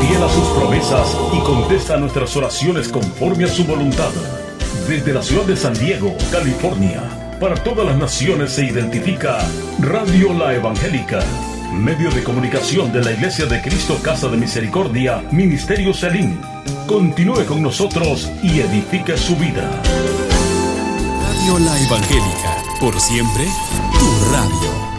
fiel a sus promesas y contesta nuestras oraciones conforme a su voluntad. Desde la ciudad de San Diego, California, para todas las naciones se identifica Radio La Evangélica, medio de comunicación de la Iglesia de Cristo Casa de Misericordia, Ministerio Selim. Continúe con nosotros y edifique su vida. Radio La Evangélica, por siempre, tu radio.